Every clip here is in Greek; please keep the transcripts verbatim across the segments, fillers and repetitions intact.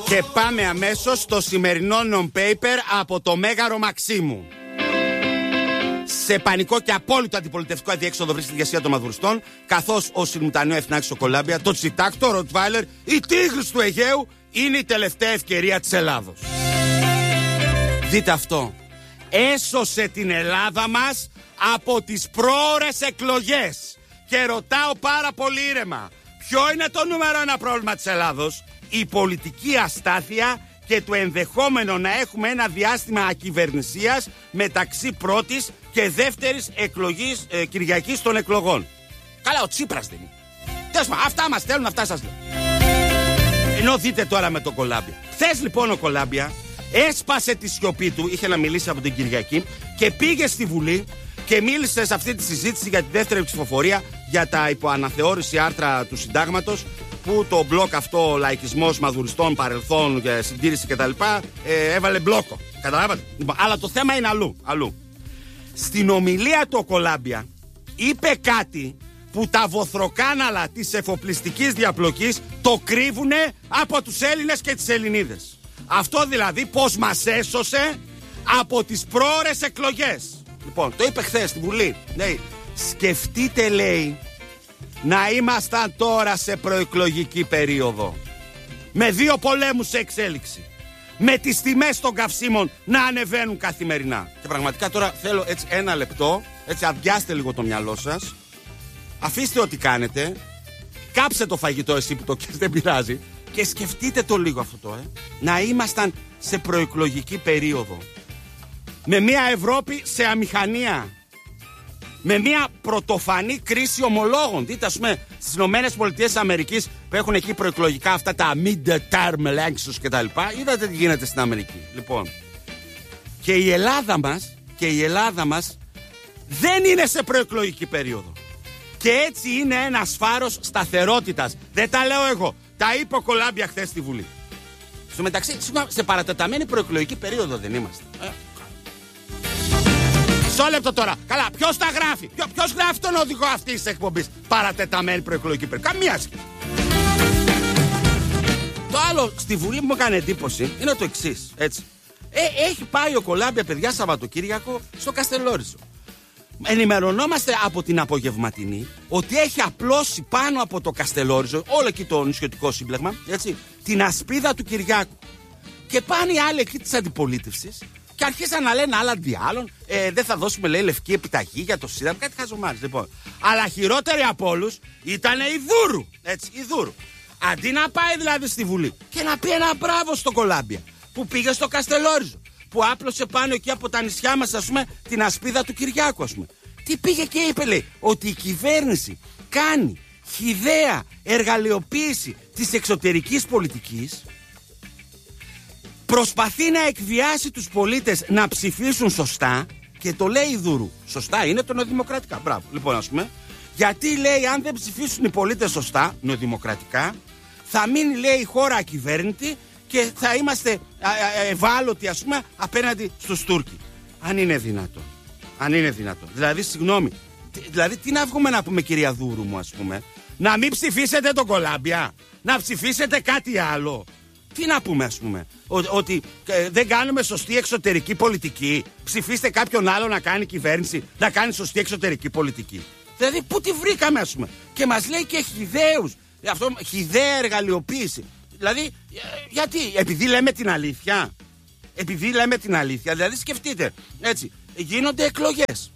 Και πάμε αμέσως στο σημερινό non-paper από το Μέγαρο Μαξίμου. Σε πανικό και απόλυτο αντιπολιτευτικό αδιέξοδο βρίσκεται η ηγεσία των μαδουριστών, καθώς ο Σιμουτανέο Εθνάκης στο Κολάμπια, το Τσιτάκ, το Ροτβάιλερ, η Τίγρης του Αιγαίου είναι η τελευταία ευκαιρία της Ελλάδος. Δείτε αυτό. Έσωσε την Ελλάδα μας από τις πρόωρες εκλογές. Και ρωτάω πάρα πολύ ήρεμα, ποιο είναι το νούμερο ένα πρόβλημα της Ελλάδος? Η πολιτική αστάθεια και το ενδεχόμενο να έχουμε ένα διάστημα ακυβερνησίας μεταξύ πρώτης και δεύτερης εκλογής ε, Κυριακής των εκλογών. Καλά, ο Τσίπρας δεν είναι. Τέλος πάντων, αυτά μας στέλνουν, αυτά σας λέω. Ενώ δείτε τώρα με τον Κολάμπια. Χθες λοιπόν ο Κολάμπια έσπασε τη σιωπή του, είχε να μιλήσει από την Κυριακή και πήγε στη Βουλή και μίλησε σε αυτή τη συζήτηση για τη δεύτερη ψηφοφορία για τα υποαναθεώρηση άρθρα του συντάγματος, που το μπλοκ αυτό, λαϊκισμός, μαδουριστών, παρελθόν, συντήρηση κτλ. Ε, έβαλε μπλόκο. Καταλάβατε. Λοιπόν, αλλά το θέμα είναι αλλού, αλλού. Στην ομιλία του ο Κολάμπια είπε κάτι που τα βοθροκάναλα της εφοπλιστικής διαπλοκής το κρύβουνε από τους Έλληνες και τις Ελληνίδες. Αυτό δηλαδή πως μας έσωσε από τις πρόωρες εκλογές. Λοιπόν, το είπε χθες στη Βουλή. Λέει, σκεφτείτε, λέει, να ήμασταν τώρα σε προεκλογική περίοδο, με δύο πολέμους σε εξέλιξη, με τις τιμές των καυσίμων να ανεβαίνουν καθημερινά. Και πραγματικά τώρα θέλω έτσι ένα λεπτό, έτσι αδειάστε λίγο το μυαλό σας, αφήστε ό,τι κάνετε, κάψε το φαγητό εσύ που το καίς, δεν πειράζει, και σκεφτείτε το λίγο αυτό το, ε. Να ήμασταν σε προεκλογική περίοδο, με μια Ευρώπη σε αμηχανία, με μια πρωτοφανή κρίση ομολόγων. Δείτε, ας πούμε, στις Ηνωμένες Πολιτείες Αμερικής που έχουν εκεί προεκλογικά αυτά τα mid-term elections κτλ. Είδατε τι γίνεται στην Αμερική. Λοιπόν, και η Ελλάδα μας, και η Ελλάδα μας δεν είναι σε προεκλογική περίοδο. Και έτσι είναι ένας φάρος σταθερότητας. Δεν τα λέω εγώ. Τα είπε ο Κολάμπια χθες στη Βουλή. Στο μεταξύ, σε παρατεταμένη προεκλογική περίοδο δεν είμαστε. Ε. Μισό λεπτό τώρα. Καλά, ποιος τα γράφει? Ποιο, ποιος γράφει τον οδηγό αυτής της εκπομπής? Παρατεταμένη προεκλογική περίοδο. Καμία σχέση. Το άλλο στη Βουλή που μου έκανε εντύπωση είναι το εξής. Έτσι. Ε, έχει πάει ο Κολάμπια, παιδιά, Σαββατοκύριακο στο Καστελόριζο. Ενημερωνόμαστε από την απογευματινή ότι έχει απλώσει πάνω από το Καστελόριζο, όλο εκεί το νησιωτικό σύμπλεγμα, έτσι, την ασπίδα του Κυριάκου. Και πάνε οι άλλοι εκεί της αντιπολίτευσης και αρχίσαν να λένε άλλα αντί άλλων. Ε, δεν θα δώσουμε, λέει, λευκή επιταγή για το Σύνταγμα. Κάτι χαζομάρες, λοιπόν. Αλλά χειρότεροι από όλους ήταν η Δούρου. Έτσι, η Δούρου. Αντί να πάει δηλαδή στη Βουλή και να πει ένα μπράβο στο Κολάμπια που πήγε στο Καστελόριζο, που άπλωσε πάνω εκεί από τα νησιά μας, ας πούμε, την ασπίδα του Κυριάκου, ας πούμε. Τι πήγε και είπε, λέει, ότι η κυβέρνηση κάνει χυδαία εργαλειοποίηση της εξωτερικής πολιτικής, προσπαθεί να εκβιάσει τους πολίτες να ψηφίσουν σωστά, και το λέει η Δούρου. Σωστά είναι το νεοδημοκρατικά. Μπράβο. Λοιπόν, ας πούμε, γιατί λέει, αν δεν ψηφίσουν οι πολίτες σωστά, νεοδημοκρατικά, θα μείνει, λέει, η χώρα ακυβέρνητη και θα είμαστε ευάλωτοι, ας πούμε, απέναντι στους Τούρκοι. Αν είναι δυνατόν. Αν είναι δυνατόν. Δηλαδή, συγγνώμη. Δηλαδή, τι να βγούμε να πούμε, κυρία Δούρου μου, ας πούμε? Να μην ψηφίσετε τον Κολάμπια? Να ψηφίσετε κάτι άλλο? Τι να πούμε, ας πούμε? Ό, ότι ε, δεν κάνουμε σωστή εξωτερική πολιτική? Ψηφίστε κάποιον άλλο να κάνει κυβέρνηση, να κάνει σωστή εξωτερική πολιτική. Δηλαδή, πού τη βρήκαμε, ας πούμε? Και μας λέει και χυδαίους. Αυτό, χυδαία εργαλειοποίηση. Δηλαδή, γιατί? Επειδή λέμε την αλήθεια. Επειδή λέμε την αλήθεια. Δηλαδή, σκεφτείτε, έτσι, γίνονται εκλογές.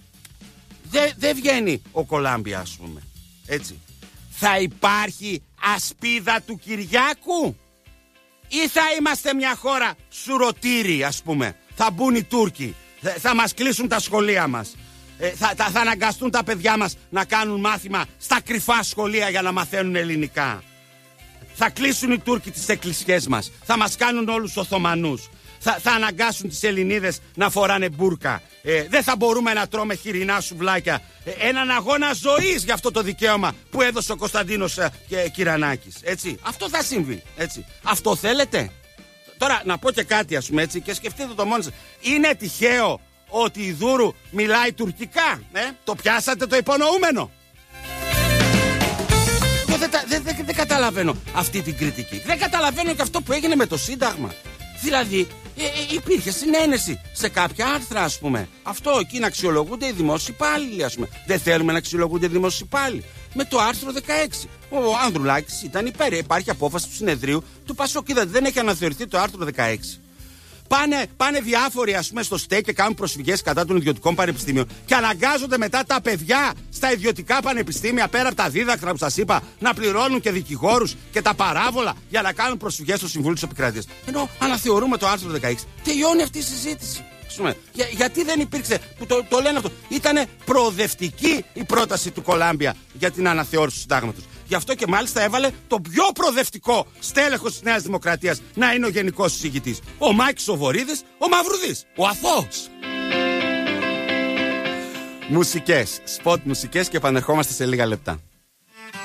Δεν δε βγαίνει ο Κολάμπια, ας πούμε. Έτσι. Θα υπάρχει ασπίδα του Κυριάκου? Ή θα είμαστε μια χώρα σουρωτήρι, ας πούμε? Θα μπουν οι Τούρκοι, θα μας κλείσουν τα σχολεία μας, ε, θα, θα, θα αναγκαστούν τα παιδιά μας να κάνουν μάθημα στα κρυφά σχολεία για να μαθαίνουν ελληνικά. Θα κλείσουν οι Τούρκοι τις εκκλησιές μας, θα μας κάνουν όλους Οθωμανούς, θα, θα αναγκάσουν τις Ελληνίδες να φοράνε μπουρκα, ε, δεν θα μπορούμε να τρώμε χοιρινά σουβλάκια. ε, Έναν αγώνα ζωής για αυτό το δικαίωμα που έδωσε ο Κωνσταντίνος ε, ε, Κυρανάκης. Έτσι. Αυτό θα συμβεί, έτσι. Αυτό θέλετε? Τώρα να πω και κάτι, ας πούμε, έτσι, και σκεφτείτε το μόνο σας. Είναι τυχαίο ότι η Δούρου μιλάει τουρκικά? ε? Το πιάσατε το υπονοούμενο? Εγώ δεν, δεν, δεν, δεν καταλαβαίνω αυτή την κριτική. Δεν καταλαβαίνω και αυτό που έγινε με το Σύνταγμα. Δηλαδή, ε, ε, υπήρχε συνένεση σε κάποια άρθρα, ας πούμε. Αυτό εκεί να αξιολογούνται οι δημόσιοι υπάλληλοι, ας πούμε. Δεν θέλουμε να αξιολογούνται οι δημόσιοι υπάλληλοι. Με το άρθρο δεκαέξι. Ο Ανδρουλάκης ήταν υπέρ. Υπάρχει απόφαση του συνεδρίου του Πασόκ. Είδατε, δεν έχει αναθεωρηθεί το άρθρο δεκαέξι. Πάνε, πάνε διάφοροι, ας πούμε, στο ΣΤΕ και κάνουν προσφυγές κατά των ιδιωτικών πανεπιστήμιων και αναγκάζονται μετά τα παιδιά στα ιδιωτικά πανεπιστήμια, πέρα από τα δίδακτρα που σας είπα, να πληρώνουν και δικηγόρους και τα παράβολα για να κάνουν προσφυγές στο Συμβούλιο της Επικρατείας. Ενώ αναθεωρούμε το άρθρο δεκαέξι. Τελειώνει αυτή η συζήτηση. Για, γιατί δεν υπήρξε, που το, το λένε αυτό, ήτανε προοδευτική η πρόταση του Κολάμπια για την αναθεώρηση του συντάγματος. Γι' αυτό και μάλιστα έβαλε το πιο προοδευτικό στέλεχος της Νέας Δημοκρατίας να είναι ο γενικός συζητητής. Ο Μάκης ο Βορίδης, ο Μαυρουδής, ο αθώος. Μουσικές, σποτ μουσικές και επανερχόμαστε σε λίγα λεπτά.